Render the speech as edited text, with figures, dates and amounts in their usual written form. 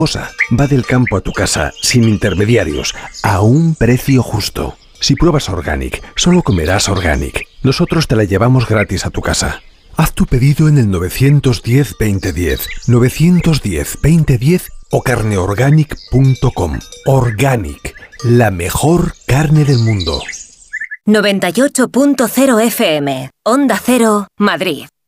Va del campo a tu casa, sin intermediarios, a un precio justo. Si pruebas Organic, solo comerás Organic. Nosotros te la llevamos gratis a tu casa. Haz tu pedido en el 910-2010, 910-2010 o carneorganic.com. Organic, la mejor carne del mundo. 98.0 FM, Onda Cero, Madrid.